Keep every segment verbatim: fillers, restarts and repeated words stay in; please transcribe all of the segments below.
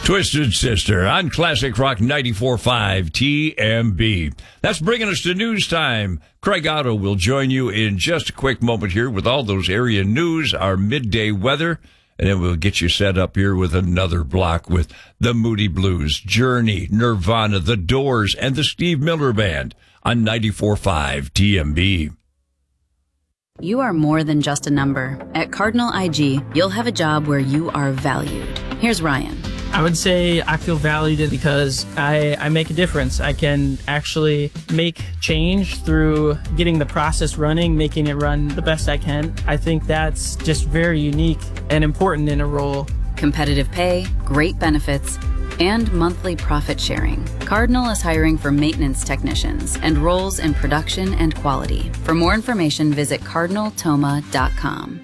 Twisted Sister on Classic Rock ninety-four point five T M B. That's bringing us to news time. Craig Otto will join you in just a quick moment here with all those area news, our midday weather, and then we'll get you set up here with another block with the Moody Blues, Journey, Nirvana, The Doors, and the Steve Miller Band on ninety-four point five T M B. You are more than just a number. At Cardinal I G, you'll have a job where you are valued. Here's Ryan. I would say I feel valued because I, I make a difference. I can actually make change through getting the process running, making it run the best I can. I think that's just very unique and important in a role. Competitive pay, great benefits, and monthly profit sharing. Cardinal is hiring for maintenance technicians and roles in production and quality. For more information, visit cardinal toma dot com.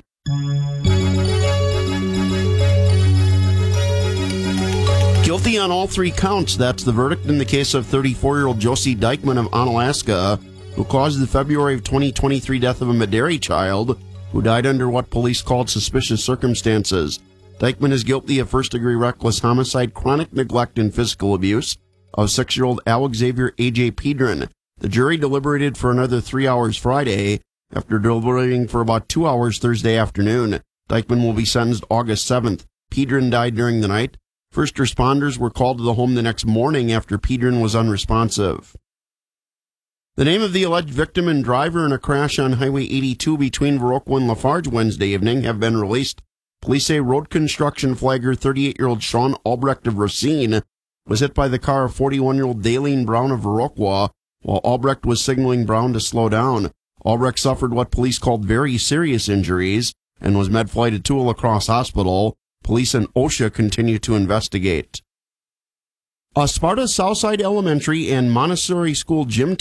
Guilty on all three counts. That's the verdict in the case of thirty-four-year-old Josie Dykman of Onalaska, who caused the February of twenty twenty-three death of a Maderi child who died under what police called suspicious circumstances. Dykman is guilty of first-degree reckless homicide, chronic neglect, and physical abuse of six-year-old Alex Xavier A J Pedron. The jury deliberated for another three hours Friday after deliberating for about two hours Thursday afternoon. Dykman will be sentenced August seventh. Pedron died during the night. First responders were called to the home the next morning after Pedron was unresponsive. The name of the alleged victim and driver in a crash on Highway eighty-two between Viroqua and Lafarge Wednesday evening have been released. Police say road construction flagger thirty-eight-year-old Sean Albrecht of Racine was hit by the car of forty-one-year-old Daleen Brown of Viroqua while Albrecht was signaling Brown to slow down. Albrecht suffered what police called very serious injuries and was med-flighted to a La Crosse hospital. Police and OSHA continue to investigate. A Sparta Southside Elementary and Montessori School gym